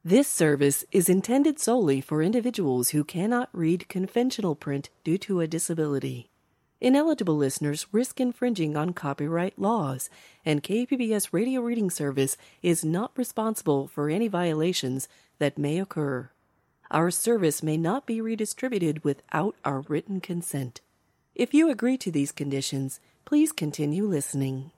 This service is intended solely for individuals who cannot read conventional print due to a disability. Ineligible listeners risk infringing on copyright laws, and KPBS Radio Reading Service is not responsible for any violations that may occur. Our service may not be redistributed without our written consent. If you agree to these conditions, please continue listening.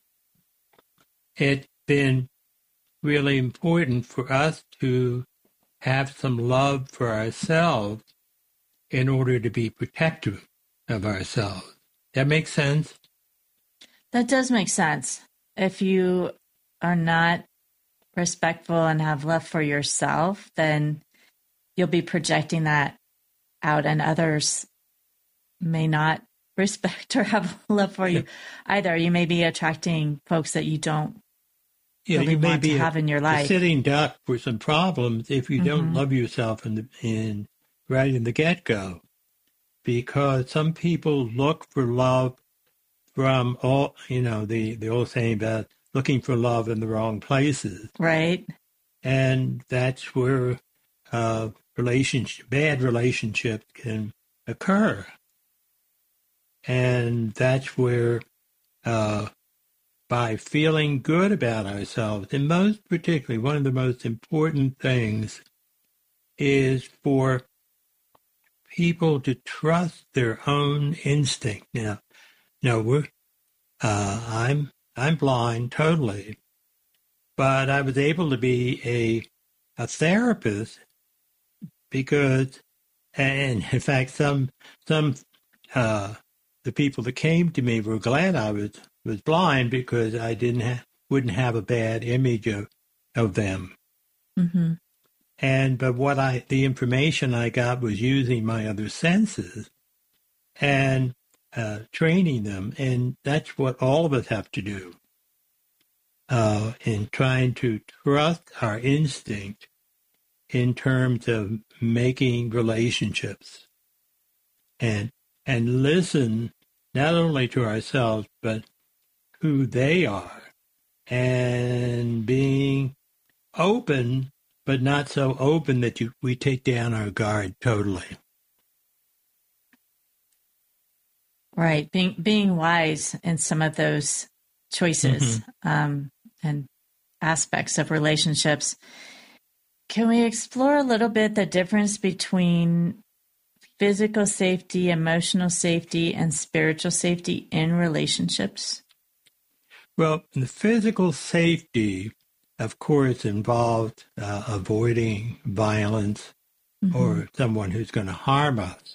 It's been really important for us to have some love for ourselves in order to be protective of ourselves. That makes sense? That does make sense. If you are not respectful and have love for yourself, then you'll be projecting that out, and others may not respect or have love for you either. You may be attracting folks that you don't really want to have in your life. A sitting duck for some problems if you don't love yourself in right in the get-go. Because some people look for love from all, the old saying about looking for love in the wrong places. Right. And that's where bad relationships can occur. And that's where by feeling good about ourselves, and most particularly one of the most important things is for people to trust their own instinct. Now, I'm blind totally, but I was able to be a therapist because, and in fact, some the people that came to me were glad I was blind because I wouldn't have a bad image of them. Mm-hmm. But the information I got was using my other senses and training them, and that's what all of us have to do in trying to trust our instinct in terms of making relationships and listen not only to ourselves but who they are, and being open, but not so open that we take down our guard totally. Right, being wise in some of those choices and aspects of relationships. Can we explore a little bit the difference between physical safety, emotional safety, and spiritual safety in relationships? Well, the physical safety, of course, involved avoiding violence or someone who's going to harm us.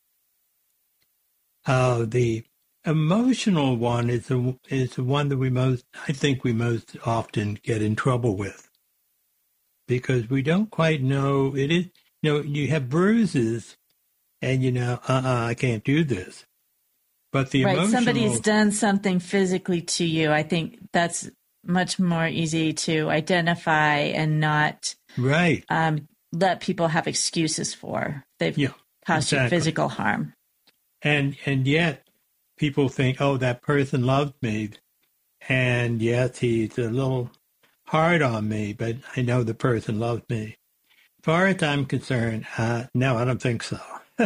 The emotional one is the one that I think we most often get in trouble with, because we don't quite know. It is, you have bruises, and I can't do this. But the emotional, somebody's done something physically to you. I think that's much more easy to identify and not let people have excuses for. They've caused you physical harm. And yet people think, oh, that person loved me. And yes, he's a little hard on me, but I know the person loved me. As far as I'm concerned, no, I don't think so.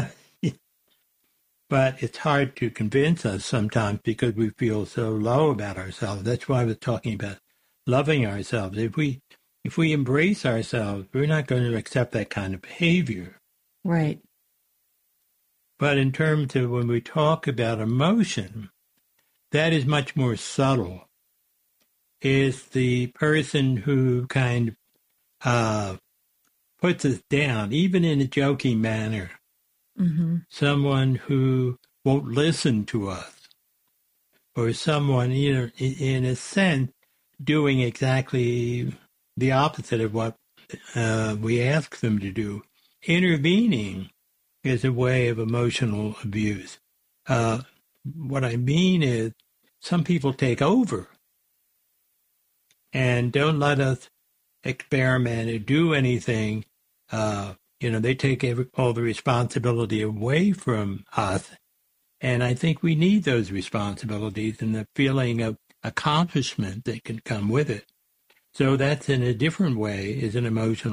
But it's hard to convince us sometimes because we feel so low about ourselves. That's why I was talking about loving ourselves. If we embrace ourselves, we're not going to accept that kind of behavior. Right. But in terms of when we talk about emotion, that is much more subtle. It's the person who kind of puts us down, even in a joking manner. Mm-hmm. Someone who won't listen to us, or someone, in a sense, doing exactly the opposite of what we ask them to do. Intervening is a way of emotional abuse. What I mean is some people take over and don't let us experiment or do anything. They take all the responsibility away from us. And I think we need those responsibilities and the feeling of accomplishment that can come with it. So that's in a different way is an emotional